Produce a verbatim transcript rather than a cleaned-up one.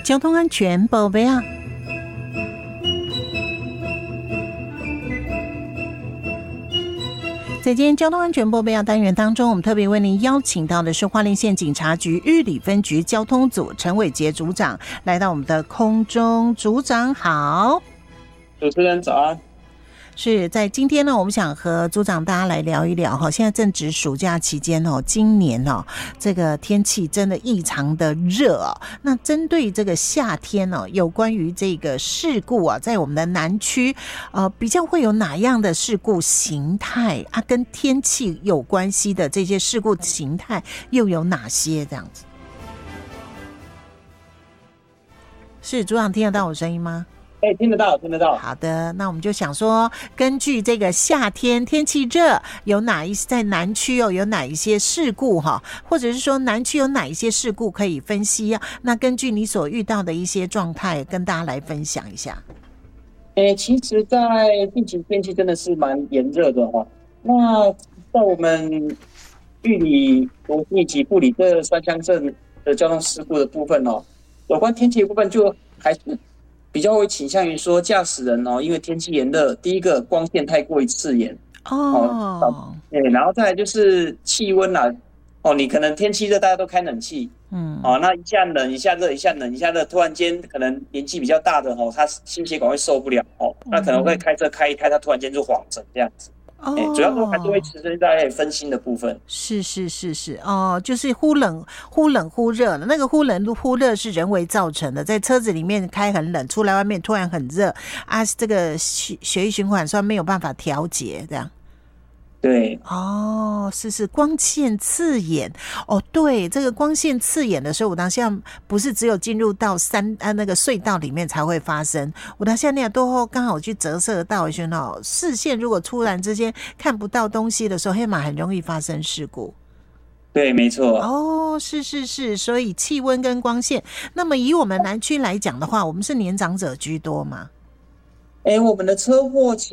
交通安全宝贝啊。在今天交通安全报备单元当中，我们特别为您邀请到的是花莲县警察局玉里分局交通组陈伟杰组长来到我们的空中。组长好。 主持人早安。 是在今天呢，我们想和组长大家来聊一聊哈。现在正值暑假期间哦，今年哦这个天气真的异常的热哦。那针对这个夏天哦，有关于这个事故啊，在我们的南区呃比较会有哪样的事故形态啊？跟天气有关系的这些事故形态又有哪些？这样子。是组长听得到我声音吗？ 哎、欸，听得到，听得到。 好的，那我们就想说，根据这个夏天天气热，有哪一在南区哦，有哪一些事故哈，或者是说南区有哪一些事故可以分析啊？那根据你所遇到的一些状态，跟大家来分享一下。 哎、欸，其实，在近期天气真的是蛮炎热的哈。那在我们玉里、罗溪及布里这三乡镇的交通事故的部分哦，有关天气的部分就还是比较会倾向于说，驾驶人哦，因为天气炎热，第一个光线太过于刺眼哦，对，然后再来就是气温啦，哦，你可能天气热，大家都开冷气，嗯，哦，那一下冷一下热，一下冷一下热，突然间可能年纪比较大的哦，他心血管会受不了哦，那可能会开车开一开，他突然间就晃神这样子。哦、欸，主要都还是会持续在分心的部分。 是是是是哦，就是忽冷忽冷忽热了。那个忽冷忽热是人为造成的，在车子里面开很冷，出来外面突然很热啊，这个血液循环算没有办法调节，这样。 对， 哦，是是，光线刺眼哦，对，这个光线刺眼的时候，我当下不是只有进入到山啊那个隧道里面才会发生，我当下那都刚好去折射到的时候，视线如果突然之间看不到东西的时候，黑马很容易发生事故。 对，没错。 哦，是是是，所以气温跟光线，那么以我们南区来讲的话，我们是年长者居多嘛？ 哎，我们的车祸